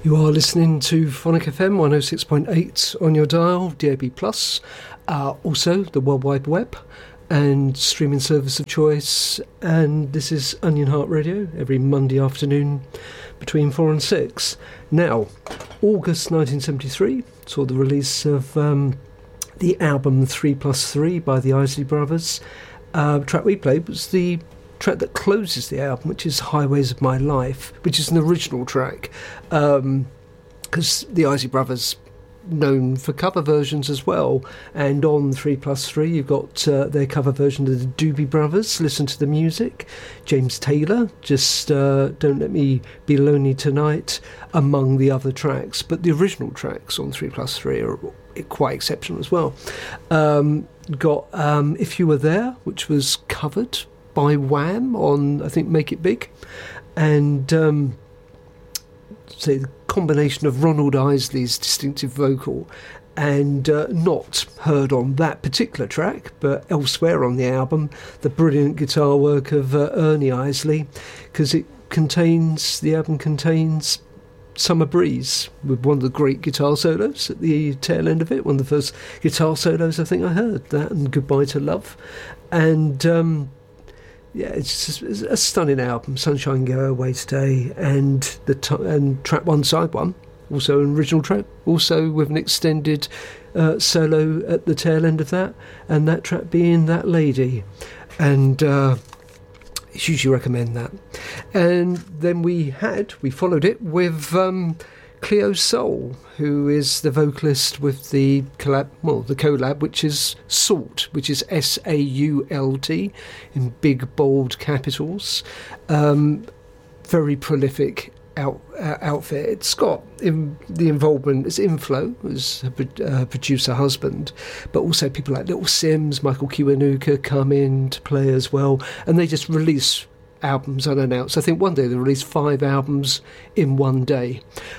You are listening to Phonic FM 106.8 on your dial, DAB+, also the World Wide Web and streaming service of choice, and this is Onion Heart Radio every Monday afternoon between 4 and 6. Now, August 1973 saw the release of the album 3+3 by the Isley Brothers. The track we played was the track that closes the album, which is Highways of My Life, which is an original track, because the Isley Brothers known for cover versions as well, and on 3+3 you've got their cover version of the Doobie Brothers, Listen to the Music, James Taylor, Just Don't Let Me Be Lonely Tonight, among the other tracks, but the original tracks on 3+3 are quite exceptional as well. Got If You Were There, which was covered by Wham on, I think, Make It Big, and say the combination of Ronald Isley's distinctive vocal and not heard on that particular track but elsewhere on the album, the brilliant guitar work of Ernie Isley, because the album contains Summer Breeze with one of the great guitar solos at the tail end of it, one of the first guitar solos I think I heard, that and Goodbye to Love, and yeah, it's a stunning album. Sunshine Go Away Today, and and track one, side one, also an original track, also with an extended solo at the tail end of that, and that track being That Lady, and hugely recommend that. And then we followed it with Cleo Sol, who is the vocalist with the collab, which is SAULT, which is SAULT in big bold capitals. Very prolific outfit. It's got the involvement, it's Inflo as a producer husband, but also people like Little Sims, Michael Kiwanuka come in to play as well, and they just release albums unannounced. I think one day they released 5 albums in one day.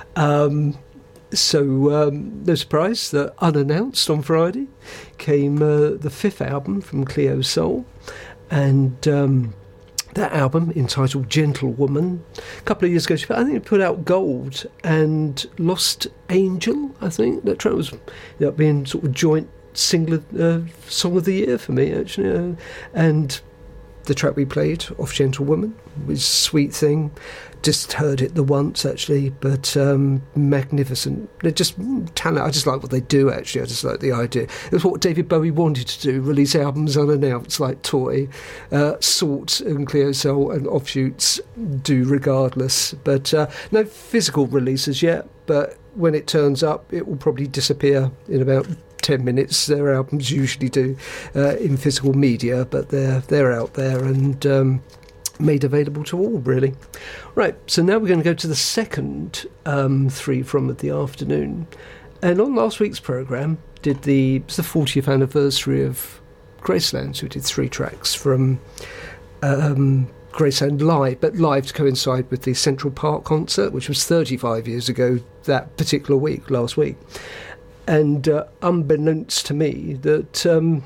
So no surprise that unannounced on Friday came the 5th album from Cleo Sol, and that album, entitled Gentlewoman, a couple of years ago, I think it put out Gold and Lost Angel. I think that track was being sort of joint single song of the year for me, actually, and the track we played off Gentlewoman was Sweet Thing. Just heard it the once, actually, but magnificent. They're just talent. I just like what they do, actually. I just like the idea. It was what David Bowie wanted to do, release albums unannounced like Toy. SAULT and Cleo Sol and Offshoots do regardless. But no physical releases yet, but when it turns up, it will probably disappear in about 10 minutes. Their albums usually do in physical media, but they're out there and made available to all, really. Right, so now we're going to go to the second 3 from the afternoon, and on last week's programme it was the 40th anniversary of Graceland, so we did 3 tracks from Graceland live, but live to coincide with the Central Park concert, which was 35 years ago that particular week, last week. And unbeknownst to me, that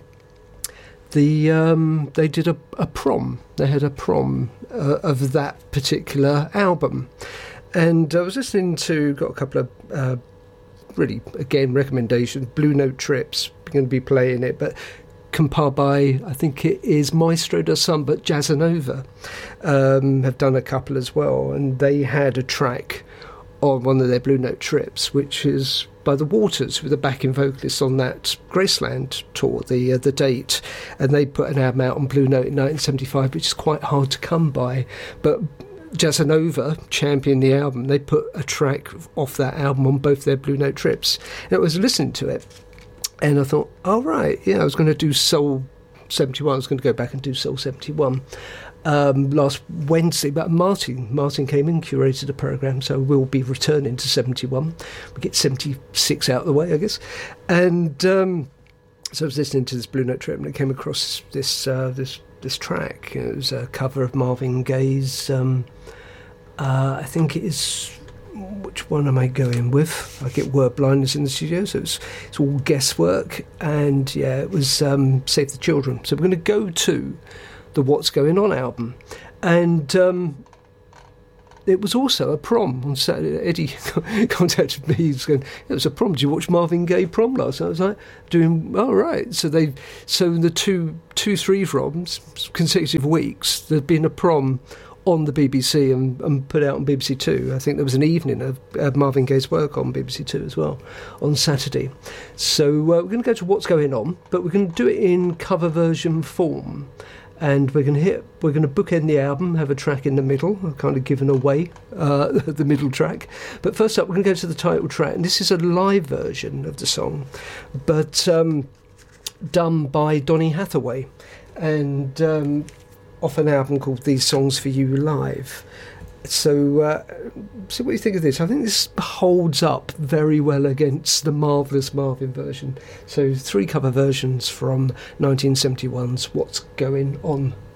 they did a prom. They had a prom of that particular album. And I was listening to, got a couple of really, again, recommendations. Blue Note Trips, going to be playing it, but compiled by, I think it is Maestro da Samba, Jazzanova, have done a couple as well. And they had a track on one of their Blue Note Trips, which is by The Waters, with the backing vocalists on that Graceland tour, the date, and they put an album out on Blue Note in 1975, which is quite hard to come by, but Jazzanova championed the album. They put a track off that album on both their Blue Note Trips, and I was listening to it, and I thought, oh right, yeah, I was going to do Soul 71, I was going to go back and do Soul 71 last Wednesday, but Martin came in, curated the programme, so we'll be returning to 71. We get 76 out of the way, I guess. And so I was listening to this Blue Note Trip, and I came across this track. It was a cover of Marvin Gaye's, I think it is, which one am I going with? I get word blindness in the studio, so it's all guesswork, and yeah, it was Save the Children. So we're going to go to the What's Going On album, and it was also a prom on Saturday. Eddie contacted me. He was going, "It was a prom. Did you watch Marvin Gaye prom last night?" I was like, "Doing all right." So the three proms, consecutive weeks, there'd been a prom on the BBC and put out on BBC Two. I think there was an evening of Marvin Gaye's work on BBC Two as well on Saturday. So we're going to go to What's Going On, but we're going to do it in cover version form. And we're going to bookend the album, have a track in the middle. I've kind of given away the middle track. But first up, we're going to go to the title track. And this is a live version of the song, but done by Donny Hathaway. And off an album called These Songs for You Live. So what do you think of this? I think this holds up very well against the marvellous Marvin version. So 3 cover versions from 1971's What's Going On.